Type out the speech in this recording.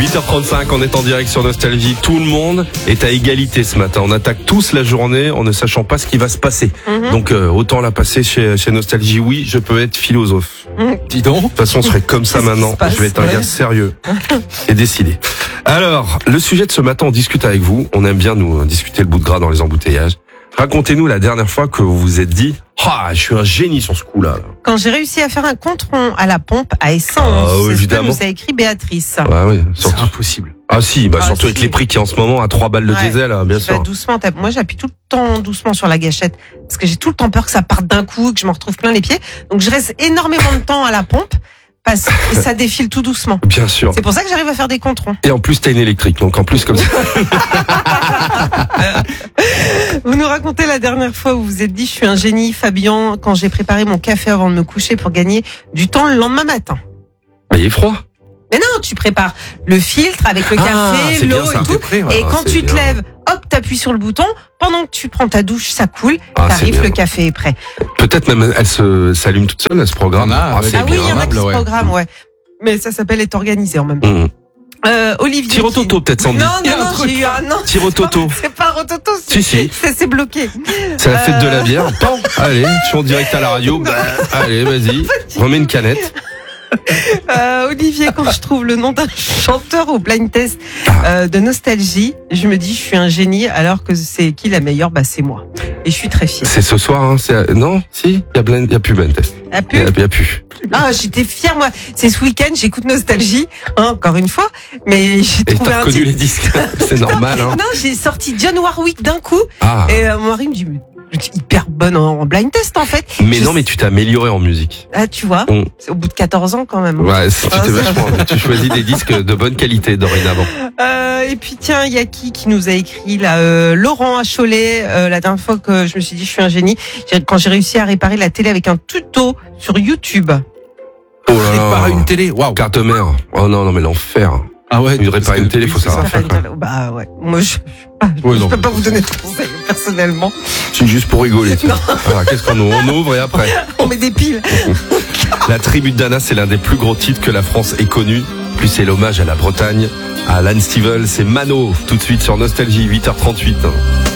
8h35, on est en direct sur Nostalgie. Tout le monde est à égalité ce matin. On attaque tous la journée en ne sachant pas ce qui va se passer. Donc autant la passer chez Nostalgie. Oui, je peux être philosophe. Dis donc. De toute façon, on serait comme ça maintenant. Je vais être un gars sérieux et décidé. Alors, le sujet de ce matin, on discute avec vous. On aime bien nous discuter le bout de gras dans les embouteillages. Racontez-nous la dernière fois que vous vous êtes dit « Ah, je suis un génie sur ce coup-là. » Quand j'ai réussi à faire un compte-rond à la pompe à essence, c'est évidemment. ce que nous a écrit Béatrice. Ah oui, C'est impossible. Ah si, surtout avec les prix qui en ce moment à 3 balles de diesel, bien sûr. Doucement, moi j'appuie tout le temps doucement sur la gâchette parce que j'ai tout le temps peur que ça parte d'un coup, que je me retrouve plein les pieds. Donc je reste énormément de temps à la pompe et ça défile tout doucement. Bien sûr. C'est pour ça que j'arrive à faire des comptes ronds. Et en plus, t'as une électrique, donc en plus comme ça. Vous nous racontez la dernière fois où vous vous êtes dit je suis un génie, Fabien, quand j'ai préparé mon café avant de me coucher pour gagner du temps le lendemain matin. Bah, il est froid. Mais non, tu prépares le filtre avec le café, l'eau et tout. Et quand tu te lèves, hop, t'appuies sur le bouton. Pendant que tu prends ta douche, ça coule. T'arrives, le café est prêt. Peut-être même elle s'allume toute seule, ce programme. Il y en a qui se programment, ouais. Mais ça s'appelle être organisé en même temps. Olivier. Tirototo, peut-être, Sandy. Non, j'ai eu un non. Tirototo. C'est pas Rototo. Si. C'est bloqué. C'est la fête de la bière. Pan. Allez, je suis en direct à la radio. Allez, vas-y. Remets une canette. Olivier, quand je trouve le nom d'un chanteur au blind test de Nostalgie, je me dis je suis un génie, alors que c'est qui la meilleure? Bah c'est moi. Et je suis très fière. C'est ce soir, hein. Non, si, il y a plus blind test. Il y a plus. Ah, j'étais fière, moi. C'est ce week-end, j'écoute Nostalgie, encore une fois, mais j'ai trouvé un reconnu les disques. C'est normal, hein. Non, j'ai sorti John Warwick d'un coup. Et mon mari me dit, je suis hyper bonne en blind test, en fait. Mais non, mais tu t'es amélioré en musique. Ah, tu vois. C'est au bout de 14 ans, quand même. Ouais, tu choisis des disques de bonne qualité, dorénavant. Et puis, tiens, il y a qui nous a écrit, là, Laurent à Cholet, la dernière fois que je me suis dit, je suis un génie. Quand j'ai réussi à réparer la télé avec un tuto sur YouTube. Oh là là. Réparer une télé, waouh. Carte mère. Oh non, mais l'enfer. Ah ouais. Réparer une télé, faut savoir faire. Bah ouais. Moi, je peux pas vous donner de conseils, personnellement. C'est juste pour rigoler. Alors, qu'est-ce qu'on ouvre? On ouvre et après. On met des piles. La tribu d'Anna, c'est l'un des plus gros titres que la France ait connu. Plus c'est l'hommage à la Bretagne, à Alan Stivell, c'est Mano, tout de suite sur Nostalgie, 8h38.